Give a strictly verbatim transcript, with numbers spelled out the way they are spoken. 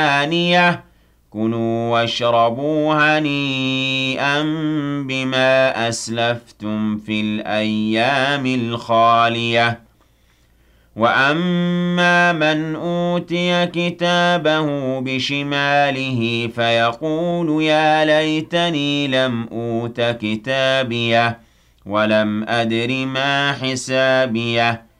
آنية كُلُوا واشربوا هنيئا بما أسلفتم في الأيام الخالية وأما من أوتي كتابه بشماله فيقول يا ليتني لم أوت كتابيه ولم أدر ما حسابيه